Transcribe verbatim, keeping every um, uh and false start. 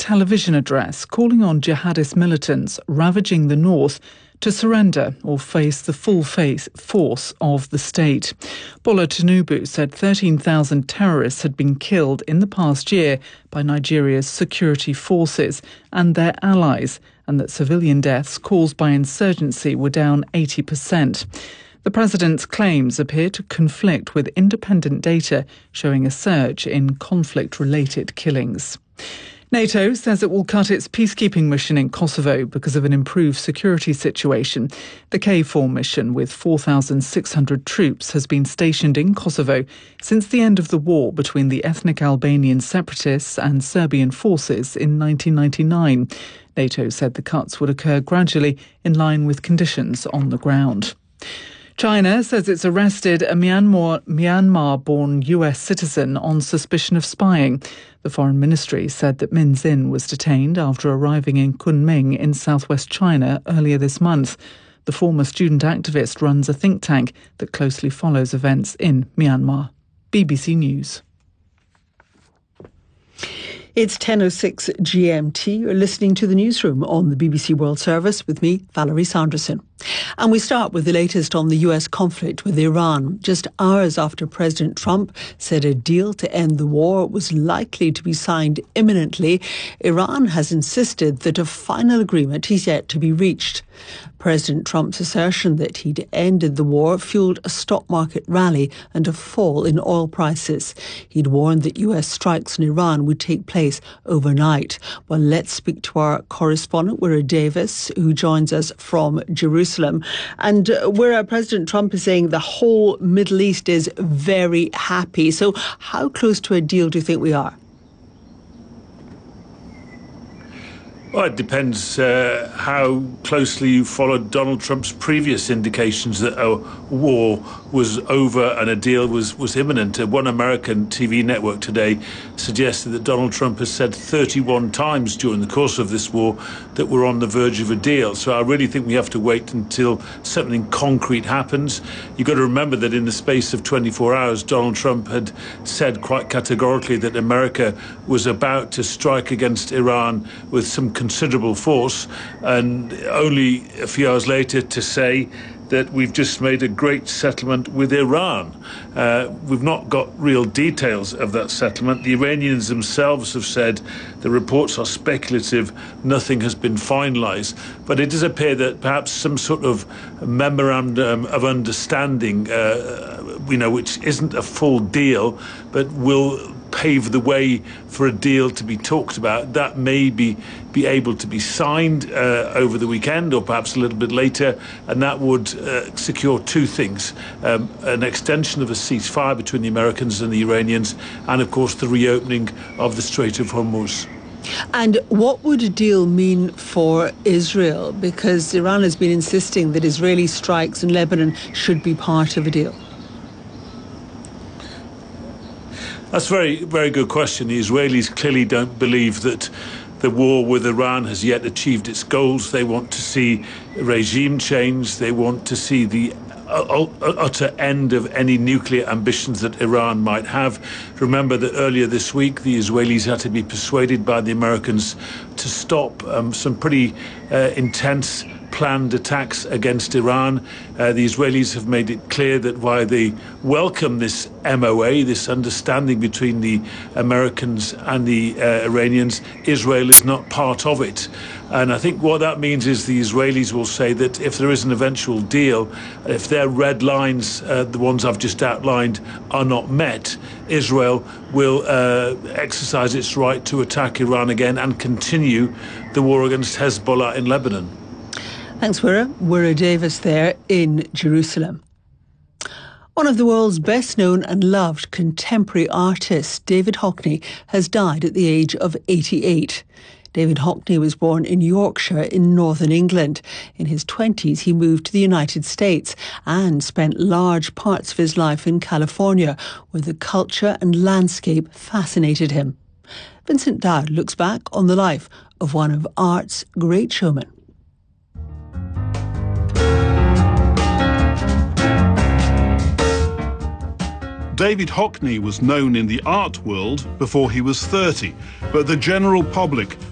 television address calling on jihadist militants ravaging the north to surrender or face the full face force of the state. Bola Tinubu said thirteen thousand terrorists had been killed in the past year by Nigeria's security forces and their allies, and that civilian deaths caused by insurgency were down eighty percent. The president's claims appear to conflict with independent data showing a surge in conflict-related killings. NATO says it will cut its peacekeeping mission in Kosovo because of an improved security situation. The K four mission, with four thousand six hundred troops, has been stationed in Kosovo since the end of the war between the ethnic Albanian separatists and Serbian forces in nineteen ninety-nine. NATO said the cuts would occur gradually in line with conditions on the ground. China says it's arrested a Myanmar, Myanmar-born U S citizen on suspicion of spying. The Foreign Ministry said that Min Zin was detained after arriving in Kunming in southwest China earlier this month. The former student activist runs a think tank that closely follows events in Myanmar. B B C News. It's ten oh six G M T. You're listening to the newsroom on the B B C World Service with me, Valerie Sanderson. And we start with the latest on the U S conflict with Iran. Just hours after President Trump said a deal to end the war was likely to be signed imminently, Iran has insisted that a final agreement is yet to be reached. President Trump's assertion that he'd ended the war fueled a stock market rally and a fall in oil prices. He'd warned that U S strikes on Iran would take place overnight. Well, let's speak to our correspondent, Wira Davis, who joins us from Jerusalem. And uh, Wira, President Trump is saying the whole Middle East is very happy. So how close to a deal do you think we are? Well, it depends uh, how closely you followed Donald Trump's previous indications that a war was over and a deal was, was imminent. Uh, one American T V network today suggested that Donald Trump has said thirty-one times during the course of this war that we're on the verge of a deal. So I really think we have to wait until something concrete happens. You've got to remember that in the space of twenty-four hours, Donald Trump had said quite categorically that America was about to strike against Iran with some considerable force, and only a few hours later to say that we've just made a great settlement with Iran. Uh, we've not got real details of that settlement. The Iranians themselves have said the reports are speculative, nothing has been finalised. But it does appear that perhaps some sort of memorandum of understanding, uh, you know, which isn't a full deal, but will pave the way for a deal to be talked about, that may be, be able to be signed uh, over the weekend or perhaps a little bit later, and that would uh, secure two things: um, an extension of a ceasefire between the Americans and the Iranians, and of course the reopening of the Strait of Hormuz. And what would a deal mean for Israel? Because Iran has been insisting that Israeli strikes in Lebanon should be part of a deal. That's a very, very good question. The Israelis clearly don't believe that the war with Iran has yet achieved its goals. They want to see regime change. They want to see the utter end of any nuclear ambitions that Iran might have. Remember that earlier this week, the Israelis had to be persuaded by the Americans to stop um, some pretty uh, intense planned attacks against Iran. Uh, the Israelis have made it clear that while they welcome this M O A, this understanding between the Americans and the uh, Iranians, Israel is not part of it. And I think what that means is the Israelis will say that if there is an eventual deal, if their red lines, uh, the ones I've just outlined, are not met, Israel will uh, exercise its right to attack Iran again and continue the war against Hezbollah in Lebanon. Thanks, Wira. Wira Davis there in Jerusalem. One of the world's best-known and loved contemporary artists, David Hockney, has died at the age of eighty-eight. David Hockney was born in Yorkshire in northern England. In his twenties, he moved to the United States and spent large parts of his life in California, where the culture and landscape fascinated him. Vincent Dowd looks back on the life of one of art's great showmen. David Hockney was known in the art world before he was thirty, but the general public